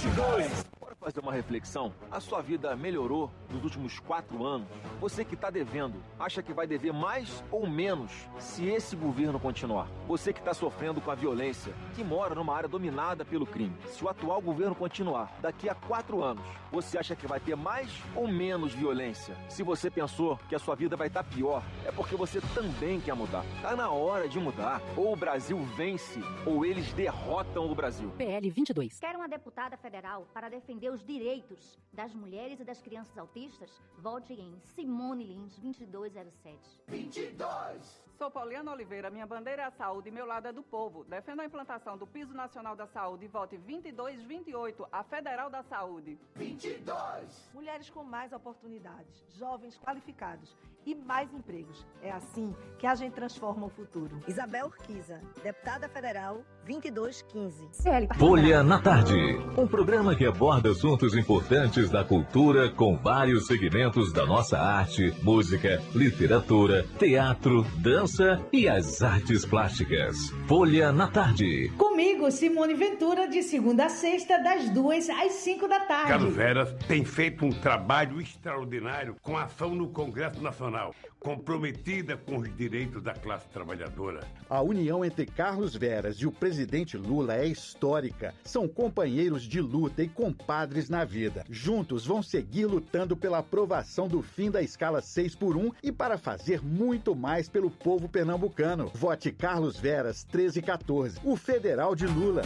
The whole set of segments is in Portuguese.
22. Bora fazer uma reflexão? A sua vida melhorou nos últimos 4 anos? Você que está devendo, acha que vai dever mais ou menos se esse governo continuar? Você que está sofrendo com a violência, que mora numa área dominada pelo crime, se o atual governo continuar, daqui a 4 anos, você acha que vai ter mais ou menos violência? Se você pensou que a sua vida vai estar pior, é porque você também quer mudar. Tá na hora de mudar. Ou o Brasil vence, ou eles derrotam o Brasil. PL 22. Quer uma deputada federal para defender os direitos das mulheres e das crianças autistas? Vote em Simone Lins, 2207. 22! Sou Poliana Oliveira, minha bandeira é a saúde e meu lado é do povo. Defendo a implantação do Piso Nacional da Saúde e vote 2228, a Federal da Saúde. 22! Mulheres com mais oportunidades, jovens qualificados e mais empregos. É assim que a gente transforma o futuro. Isabel Urquiza, deputada federal, 2215. Folha na Tarde, um programa que aborda assuntos importantes da cultura com vários segmentos da nossa arte, música, literatura, teatro, dança e as artes plásticas. Folha na Tarde. Comigo, Simone Ventura, de segunda a sexta, das 2 às 5 da tarde. Carlos Veras tem feito um trabalho extraordinário com ação no Congresso Nacional, comprometida com os direitos da classe trabalhadora. A união entre Carlos Veras e o presidente Lula é histórica. São companheiros de luta e compadres na vida. Juntos vão seguir lutando pela aprovação do fim da escala 6x1 e para fazer muito mais pelo povo pernambucano. Vote Carlos Veras 1314, o federal de Lula.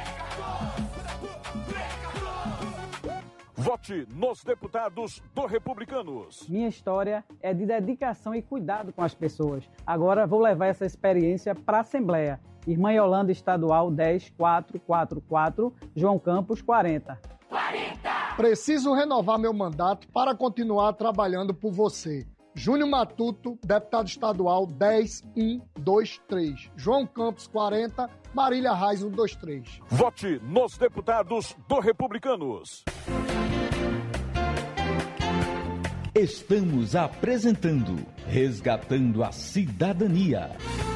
Vote nos deputados do Republicanos. Minha história é de dedicação e cuidado com as pessoas. Agora vou levar essa experiência para a Assembleia. Irmã Yolanda Estadual 10444, João Campos 40. Preciso renovar meu mandato para continuar trabalhando por você. Júnior Matuto, deputado estadual 10123. João Campos 40, Marília Reis 123. Vote nos deputados do Republicanos. Estamos apresentando Resgatando a Cidadania.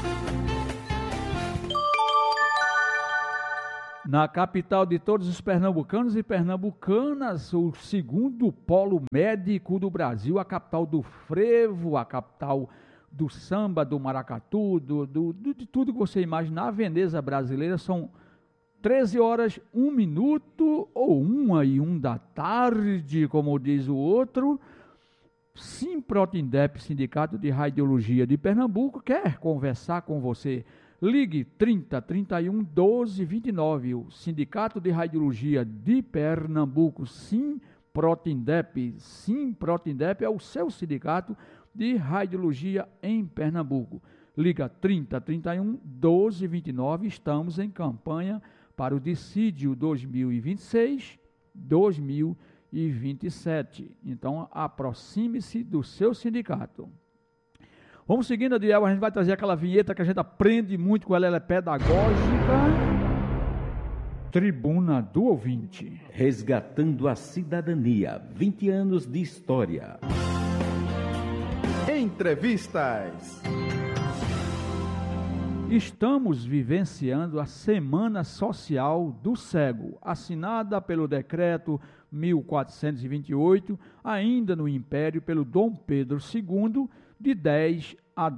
Na capital de todos os pernambucanos e pernambucanas, o segundo polo médico do Brasil, a capital do frevo, a capital do samba, do maracatu, de tudo que você imaginar, a Veneza brasileira. São 13 horas, 1 minuto, ou 1h01 da tarde, como diz o outro. Simprotindep, Sindicato de Radiologia de Pernambuco, quer conversar com você. Ligue 30 31 12 29. O Sindicato de Radiologia de Pernambuco, Simprotindep. Simprotindep é o seu sindicato de radiologia em Pernambuco. Liga 30 31 12 29. Estamos em campanha para o dissídio 2026-2027. Então, aproxime-se do seu sindicato. Vamos seguindo, Adiel, a gente vai trazer aquela vinheta que a gente aprende muito com ela, ela é pedagógica. Tribuna do Ouvinte. Resgatando a Cidadania, 20 anos de história. Entrevistas. Estamos vivenciando a Semana Social do Cego, assinada pelo decreto 1428, ainda no Império, pelo Dom Pedro II, de 10 a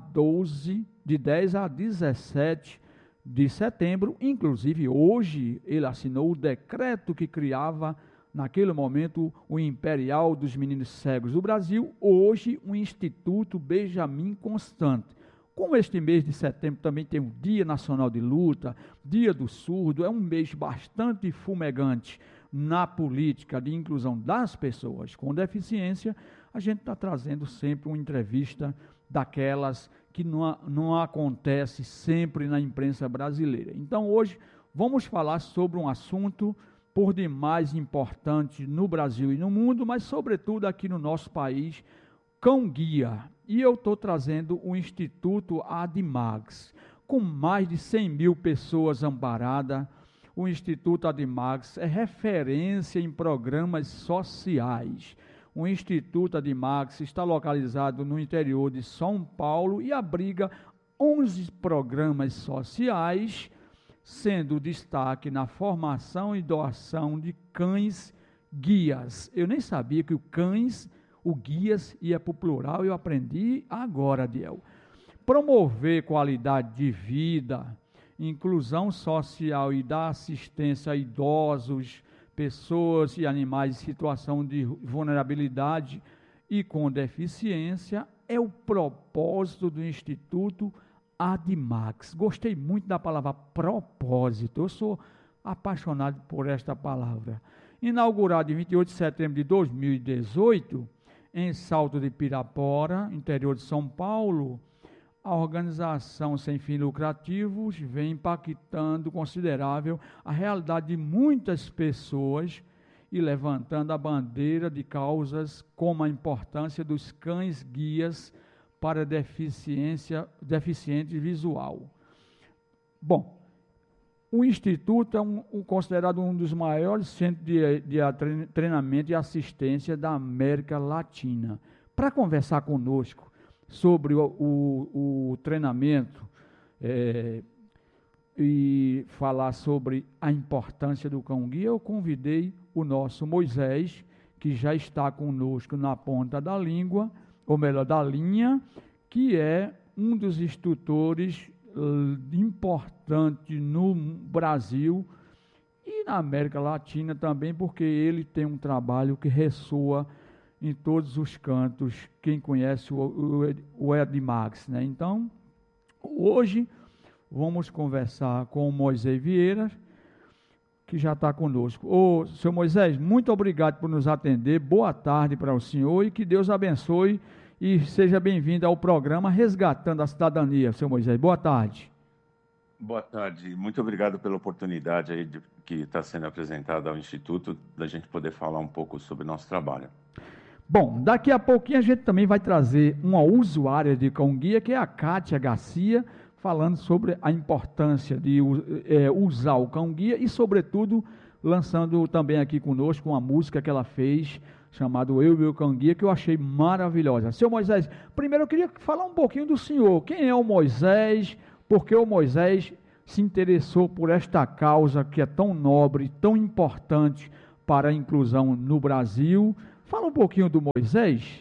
17 de setembro. Inclusive, hoje, ele assinou o decreto que criava, naquele momento, o Imperial dos Meninos Cegos do Brasil, hoje, o Instituto Benjamin Constant. Como este mês de setembro também tem o Dia Nacional de Luta, Dia do Surdo, é um mês bastante fumegante na política de inclusão das pessoas com deficiência, a gente está trazendo sempre uma entrevista daquelas que não acontece sempre na imprensa brasileira. Então hoje vamos falar sobre um assunto por demais importante no Brasil e no mundo, mas sobretudo aqui no nosso país, cão-guia. E eu estou trazendo o Instituto Adimags, com mais de 100 mil pessoas amparadas. O Instituto Adimags é referência em programas sociais. O Instituto Adimags está localizado no interior de São Paulo e abriga 11 programas sociais sendo destaque na formação e doação de cães guias. Eu nem sabia que o guias ia para o plural, eu aprendi agora, Adiel. Promover qualidade de vida, inclusão social e dar assistência a idosos, pessoas e animais em situação de vulnerabilidade e com deficiência é o propósito do Instituto Adimax. Gostei muito da palavra propósito, eu sou apaixonado por esta palavra. Inaugurado em 28 de setembro de 2018, em Salto de Pirapora, interior de São Paulo, a organização sem fins lucrativos vem impactando considerável a realidade de muitas pessoas e levantando a bandeira de causas como a importância dos cães guias para deficiente visual. Bom, o Instituto é considerado um dos maiores centros de treinamento e assistência da América Latina. Para conversar conosco sobre o treinamento e falar sobre a importância do cão-guia, eu convidei o nosso Moisés, que já está conosco na ponta da língua, ou melhor, da linha, que é um dos instrutores importantes no Brasil e na América Latina também, porque ele tem um trabalho que ressoa em todos os cantos, quem conhece o Adimax, né? Então, hoje vamos conversar com o Moisés Vieira, que já está conosco. Ô, seu Moisés, muito obrigado por nos atender, boa tarde para o senhor e que Deus abençoe e seja bem-vindo ao programa Resgatando a Cidadania, seu Moisés. Boa tarde. Boa tarde, muito obrigado pela oportunidade aí que está sendo apresentada ao Instituto, da gente poder falar um pouco sobre o nosso trabalho. Bom, daqui a pouquinho a gente também vai trazer uma usuária de cão-guia, que é a Kátia Garcia, falando sobre a importância de usar o cão-guia e, sobretudo, lançando também aqui conosco uma música que ela fez, chamada Eu e Meu Cão-Guia, que eu achei maravilhosa. Seu Moisés, primeiro eu queria falar um pouquinho do senhor. Quem é o Moisés? Por que o Moisés se interessou por esta causa que é tão nobre, tão importante para a inclusão no Brasil? Fala um pouquinho do Moisés.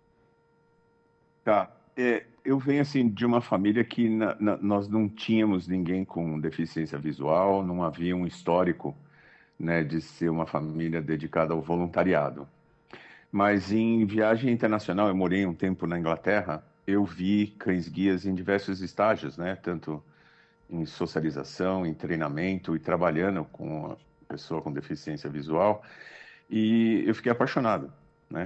Tá, eu venho assim de uma família que nós não tínhamos ninguém com deficiência visual, não havia um histórico, né, de ser uma família dedicada ao voluntariado. Mas em viagem internacional, eu morei um tempo na Inglaterra, eu vi cães-guias em diversos estágios, né, tanto em socialização, em treinamento e trabalhando com a pessoa com deficiência visual, e eu fiquei apaixonado, né?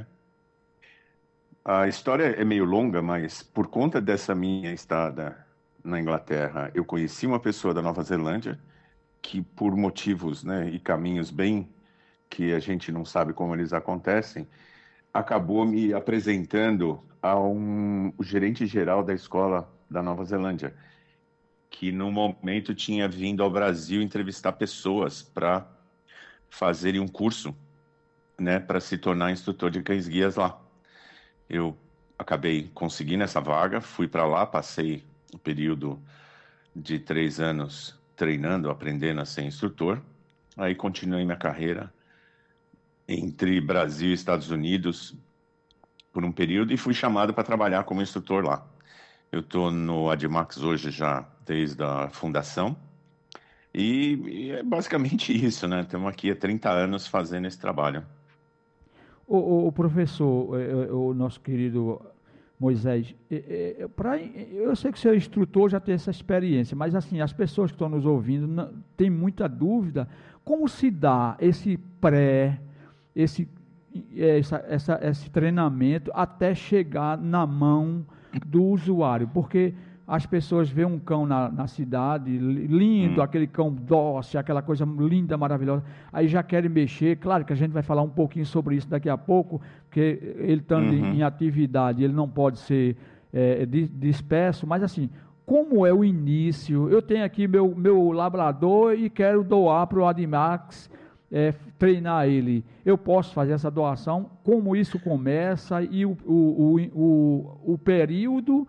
A história é meio longa, mas por conta dessa minha estada na Inglaterra, eu conheci uma pessoa da Nova Zelândia que, por motivos, né, e caminhos bem que a gente não sabe como eles acontecem, acabou me apresentando a o gerente geral da escola da Nova Zelândia, que no momento tinha vindo ao Brasil entrevistar pessoas para fazerem um curso, né, para se tornar instrutor de cães-guias lá. Eu acabei conseguindo essa vaga, fui para lá, passei um período de 3 anos treinando, aprendendo a ser instrutor. Aí continuei minha carreira entre Brasil e Estados Unidos por um período e fui chamado para trabalhar como instrutor lá. Eu estou no Adimax hoje já desde a fundação e é basicamente isso, né? Estamos aqui há 30 anos fazendo esse trabalho. O professor, o nosso querido Moisés, eu sei que o seu instrutor já tem essa experiência, mas assim, as pessoas que estão nos ouvindo têm muita dúvida, como se dá esse esse treinamento até chegar na mão do usuário, porque as pessoas veem um cão na cidade, lindo, aquele cão dócil, aquela coisa linda, maravilhosa, aí já querem mexer. Claro que a gente vai falar um pouquinho sobre isso daqui a pouco, porque ele estando em atividade, ele não pode ser disperso, mas assim, como é o início? Eu tenho aqui meu labrador e quero doar para o Adimax, treinar ele. Eu posso fazer essa doação? Como isso começa e o período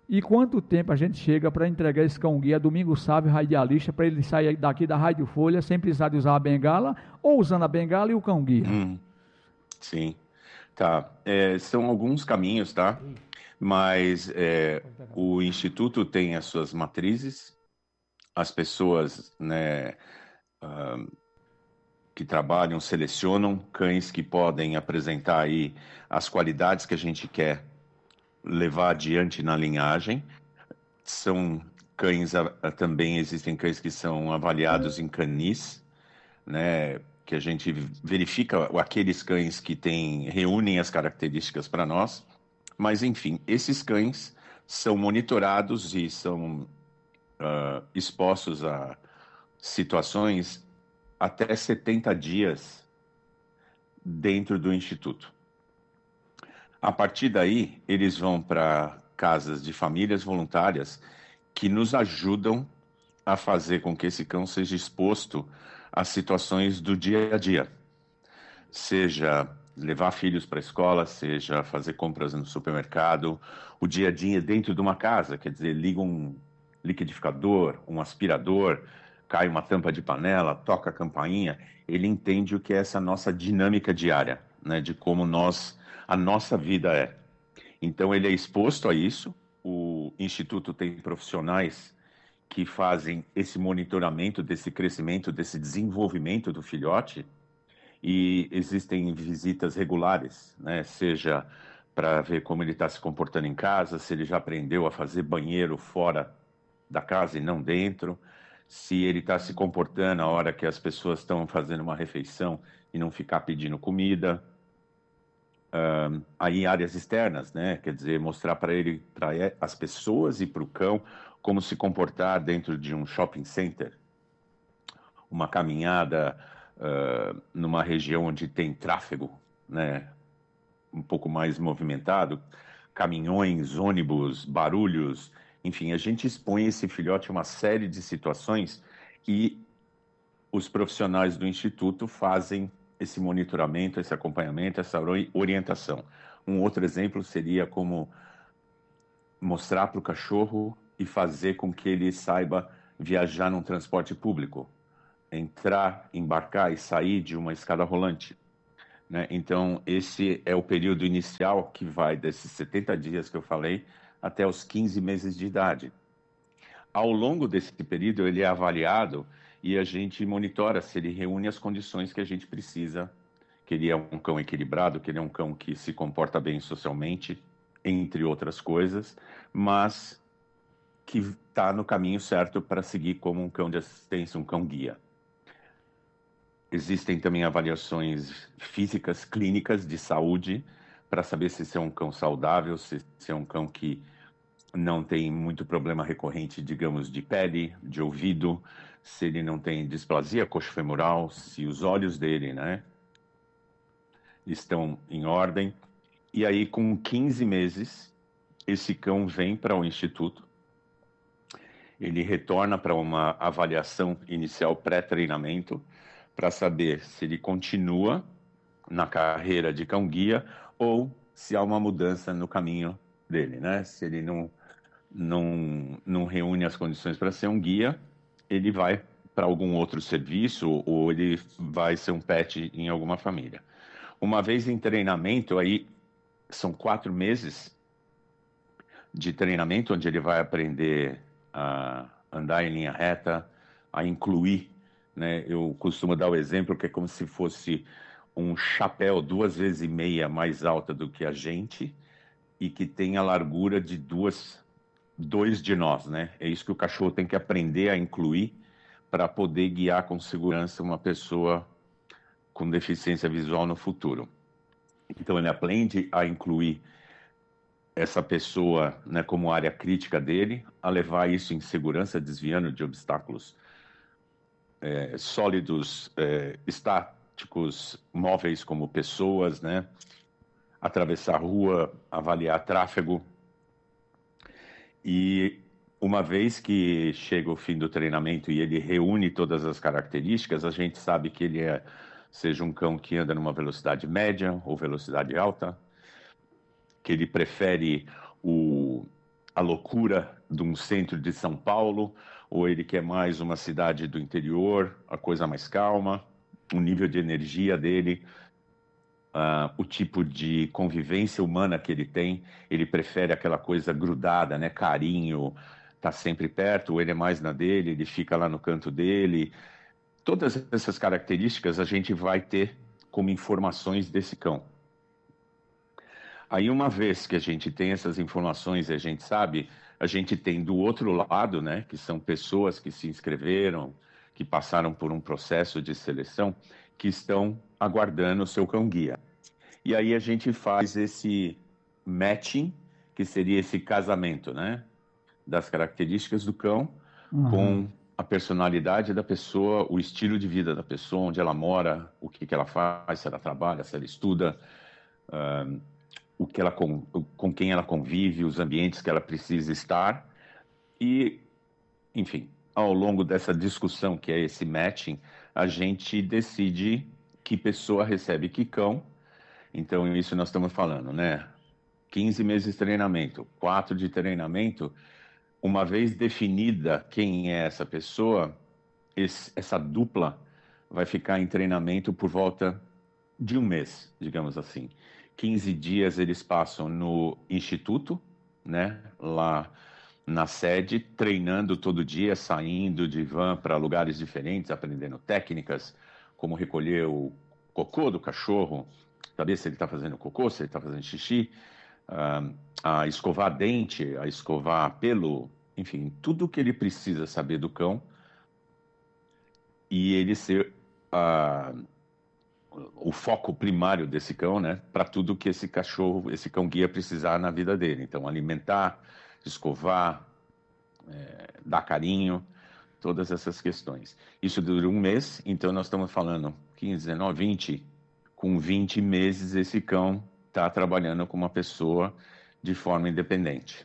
E quanto tempo a gente chega para entregar esse cão-guia domingo sábio radialista para ele sair daqui da Rádio Folha sem precisar de usar a bengala ou usando a bengala e o cão-guia? Sim, tá. São alguns caminhos, tá? Mas o Instituto tem as suas matrizes, as pessoas, né, que trabalham selecionam cães que podem apresentar aí as qualidades que a gente quer levar adiante na linhagem. São cães, também existem cães que são avaliados em canis, né, que a gente verifica aqueles cães que reúnem as características para nós. Mas, enfim, esses cães são monitorados e são expostos a situações até 70 dias dentro do Instituto. A partir daí, eles vão para casas de famílias voluntárias que nos ajudam a fazer com que esse cão seja exposto às situações do dia a dia. Seja levar filhos para a escola, seja fazer compras no supermercado, o dia a dia dentro de uma casa, quer dizer, liga um liquidificador, um aspirador, cai uma tampa de panela, toca a campainha, ele entende o que é essa nossa dinâmica diária, né, de como a nossa vida é. Então ele é exposto a isso. O Instituto tem profissionais que fazem esse monitoramento desse crescimento, desse desenvolvimento do filhote, e existem visitas regulares, né? Seja para ver como ele está se comportando em casa, se ele já aprendeu a fazer banheiro fora da casa e não dentro, se ele está se comportando a hora que as pessoas estão fazendo uma refeição e não ficar pedindo comida. Aí áreas externas, né? Quer dizer, mostrar para as pessoas e para o cão como se comportar dentro de um shopping center, uma caminhada numa região onde tem tráfego, né? Um pouco mais movimentado, caminhões, ônibus, barulhos, enfim, a gente expõe esse filhote a uma série de situações e os profissionais do Instituto fazem esse monitoramento, esse acompanhamento, essa orientação. Um outro exemplo seria como mostrar para o cachorro e fazer com que ele saiba viajar num transporte público, entrar, embarcar e sair de uma escada rolante, né? Então, esse é o período inicial que vai desses 70 dias que eu falei até os 15 meses de idade. Ao longo desse período, ele é avaliado e a gente monitora se ele reúne as condições que a gente precisa, que ele é um cão equilibrado, que ele é um cão que se comporta bem socialmente, entre outras coisas, mas que está no caminho certo para seguir como um cão de assistência, um cão guia. Existem também avaliações físicas, clínicas de saúde, para saber se esse é um cão saudável, se é um cão que não tem muito problema recorrente, digamos, de pele, de ouvido, se ele não tem displasia coxofemoral, se os olhos dele, né, estão em ordem. E aí, com 15 meses, esse cão vem para o Instituto, ele retorna para uma avaliação inicial pré-treinamento, para saber se ele continua na carreira de cão-guia ou se há uma mudança no caminho dele, né? Se ele não reúne as condições para ser um guia, ele vai para algum outro serviço ou ele vai ser um pet em alguma família. Uma vez em treinamento, aí são 4 meses de treinamento, onde ele vai aprender a andar em linha reta, a incluir, né? Eu costumo dar o exemplo que é como se fosse um chapéu 2,5 vezes mais alta do que a gente e que tem a largura de dois de nós, né? É isso que o cachorro tem que aprender a incluir para poder guiar com segurança uma pessoa com deficiência visual no futuro. Então ele aprende a incluir essa pessoa, né, como área crítica dele, a levar isso em segurança, desviando de obstáculos sólidos, estáticos, móveis como pessoas, né? Atravessar a rua, avaliar tráfego. E uma vez que chega o fim do treinamento e ele reúne todas as características, a gente sabe que ele seja um cão que anda numa velocidade média ou velocidade alta, que ele prefere a loucura de um centro de São Paulo, ou ele quer mais uma cidade do interior, a coisa mais calma, o nível de energia dele, o tipo de convivência humana que ele tem. Ele prefere aquela coisa grudada, né? Carinho, tá sempre perto, ou ele é mais na dele, ele fica lá no canto dele. Todas essas características a gente vai ter como informações desse cão. Aí, uma vez que a gente tem essas informações e a gente sabe, a gente tem do outro lado, né, que são pessoas que se inscreveram, que passaram por um processo de seleção, que estão aguardando o seu cão-guia. E aí a gente faz esse matching, que seria esse casamento, né, das características do cão com a personalidade da pessoa, o estilo de vida da pessoa, onde ela mora, o que ela faz, se ela trabalha, se ela estuda, o que ela com quem ela convive, os ambientes que ela precisa estar. E, enfim, ao longo dessa discussão, que é esse matching, a gente decide que pessoa recebe que cão. Então, isso nós estamos falando, né? 15 meses de treinamento, 4 de treinamento. Uma vez definida quem é essa pessoa, essa dupla vai ficar em treinamento por volta de um mês, digamos assim. 15 dias eles passam no instituto, né, lá na sede, treinando todo dia, saindo de van para lugares diferentes, aprendendo técnicas, como recolher o cocô do cachorro, saber se ele está fazendo cocô, se ele está fazendo xixi, a escovar dente, a escovar pelo, enfim, tudo o que ele precisa saber do cão, e ele ser o foco primário desse cão, né, para tudo que esse cachorro, esse cão-guia precisar na vida dele. Então, alimentar, escovar, dar carinho, todas essas questões. Isso dura um mês, então nós estamos falando 15, 19, 20, com 20 meses esse cão está trabalhando com uma pessoa de forma independente.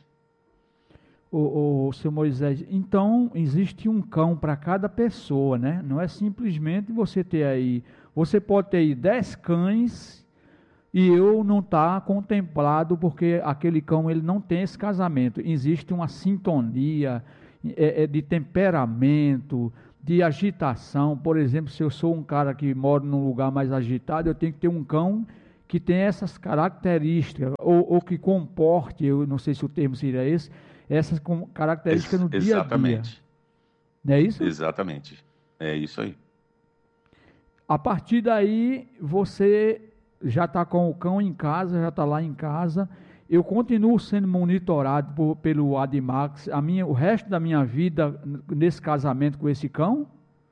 O seu Moisés, então existe um cão para cada pessoa, né? Não é simplesmente você ter aí, você pode ter aí 10 cães e eu não estar contemplado porque aquele cão ele não tem esse casamento. Existe uma sintonia de temperamento, de agitação. Por exemplo, se eu sou um cara que mora num lugar mais agitado, eu tenho que ter um cão que tem essas características, ou que comporte, eu não sei se o termo seria esse, essas características no dia a dia. Exatamente. Não é isso? Exatamente. É isso aí. A partir daí, você já está com o cão em casa, já está lá em casa. Eu continuo sendo monitorado pelo Admax o resto da minha vida nesse casamento com esse cão?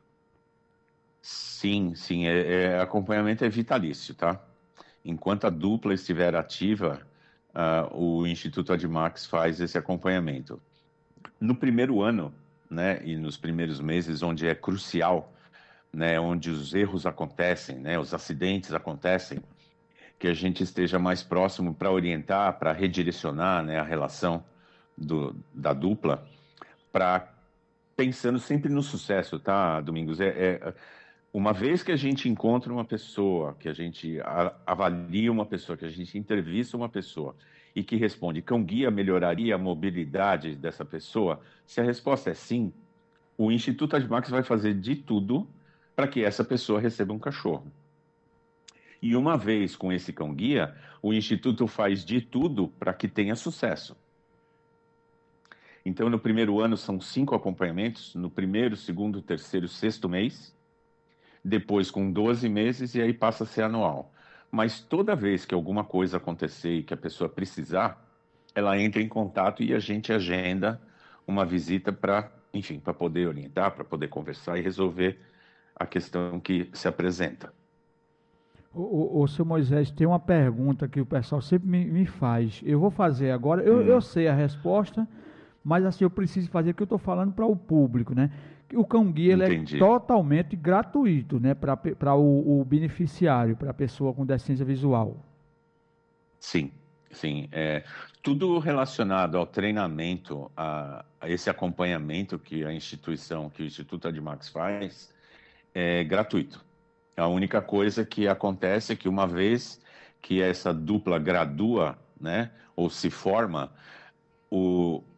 Sim. Acompanhamento é vitalício, tá? Enquanto a dupla estiver ativa, o Instituto Admax faz esse acompanhamento. No primeiro ano, né, e nos primeiros meses, onde é crucial, né, onde os erros acontecem, né, os acidentes acontecem, que a gente esteja mais próximo para orientar, para redirecionar, né, a relação da dupla, pensando sempre no sucesso, tá, Domingos? Uma vez que a gente encontra uma pessoa, que a gente avalia uma pessoa, que a gente entrevista uma pessoa e que responde, cão-guia melhoraria a mobilidade dessa pessoa? Se a resposta é sim, o Instituto Admax vai fazer de tudo para que essa pessoa receba um cachorro. E uma vez com esse cão-guia, o Instituto faz de tudo para que tenha sucesso. Então, no primeiro ano são 5 acompanhamentos, no primeiro, segundo, terceiro, sexto mês, depois com 12 meses e aí passa a ser anual. Mas toda vez que alguma coisa acontecer e que a pessoa precisar, ela entra em contato e a gente agenda uma visita para poder orientar, para poder conversar e resolver a questão que se apresenta. O seu Moisés, tem uma pergunta que o pessoal sempre me faz. Eu vou fazer agora, eu sei a resposta, mas assim, eu preciso fazer o que eu estou falando para o público, né? O cão-guia é totalmente gratuito, né, para o beneficiário, para a pessoa com deficiência visual. Sim. Tudo relacionado ao treinamento, a esse acompanhamento que a instituição, que o Instituto Admax faz, é gratuito. A única coisa que acontece é que uma vez que essa dupla gradua, né, ou se forma,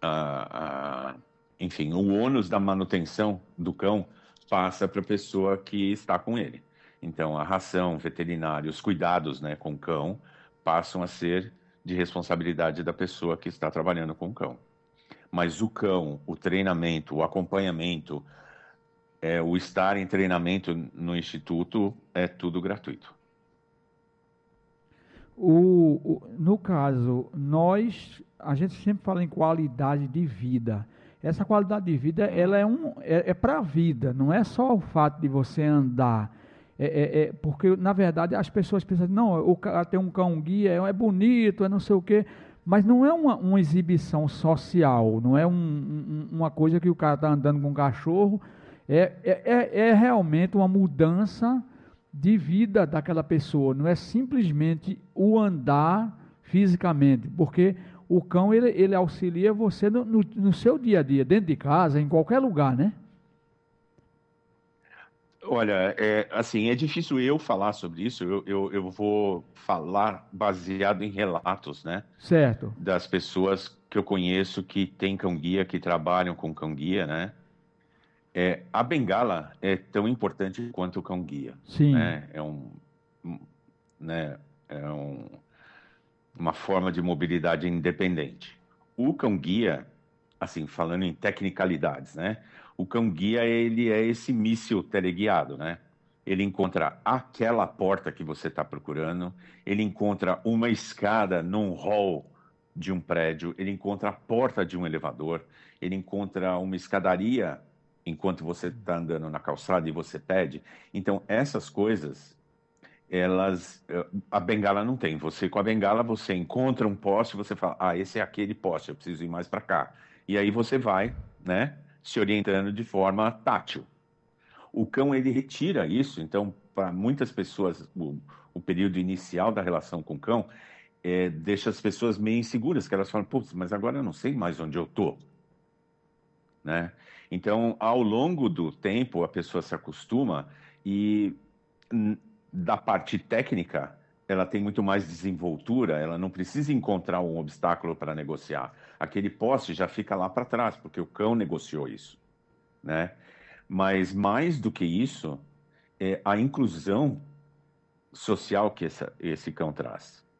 enfim, o ônus da manutenção do cão passa para a pessoa que está com ele. Então, a ração, veterinária, os cuidados, né, com o cão passam a ser de responsabilidade da pessoa que está trabalhando com o cão. Mas o cão, o treinamento, o acompanhamento, o estar em treinamento no instituto é tudo gratuito. No caso, a gente sempre fala em qualidade de vida. Essa qualidade de vida, ela é para a vida, não é só o fato de você andar. Porque, na verdade, as pessoas pensam, não, o cara tem um cão-guia, é bonito, é não sei o quê, mas não é uma exibição social, não é uma coisa que o cara está andando com um cachorro, é realmente uma mudança de vida daquela pessoa, não é simplesmente o andar fisicamente, porque o cão, ele auxilia você no seu dia a dia, dentro de casa, em qualquer lugar, né? Olha, assim, é difícil eu falar sobre isso, eu vou falar baseado em relatos, né? Certo. Das pessoas que eu conheço que têm cão-guia, que trabalham com cão-guia, né? A bengala é tão importante quanto o cão-guia. Sim. Né? Uma forma de mobilidade independente. O cão-guia, assim, falando em tecnicalidades, né? O cão-guia, ele é esse míssil teleguiado, né? Ele encontra aquela porta que você está procurando, ele encontra uma escada num hall de um prédio, ele encontra a porta de um elevador, ele encontra uma escadaria enquanto você está andando na calçada e você pede. Então, essas coisas, a bengala não tem. Você, com a bengala, você encontra um poste, você fala, esse é aquele poste, eu preciso ir mais para cá. E aí você vai, né, se orientando de forma tátil. O cão, ele retira isso. Então, para muitas pessoas, o período inicial da relação com o cão deixa as pessoas meio inseguras, que elas falam, putz, mas agora eu não sei mais onde eu estou. Né? Então, ao longo do tempo, a pessoa se acostuma e, da parte técnica, ela tem muito mais desenvoltura, ela não precisa encontrar um obstáculo para negociar. Aquele poste já fica lá para trás, porque o cão negociou isso. Né? Mas, mais do que isso, é a inclusão social que esse cão traz.